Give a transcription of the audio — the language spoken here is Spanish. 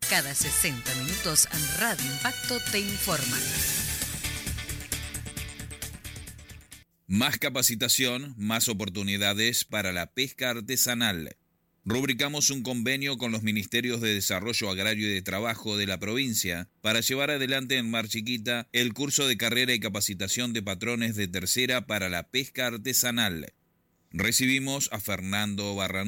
Cada 60 minutos Radio Impacto te informa. Más capacitación, más oportunidades para la pesca artesanal. Rubricamos un convenio con los Ministerios de Desarrollo Agrario y de Trabajo de la provincia para llevar adelante en Mar Chiquita el curso de carrera y capacitación de patrones de tercera para la pesca artesanal. Recibimos a Fernando Barranó,